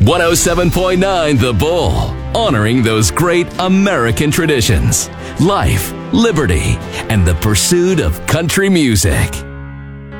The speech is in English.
107.9 The Bull, honoring those great American traditions, life, liberty, and the pursuit of country music.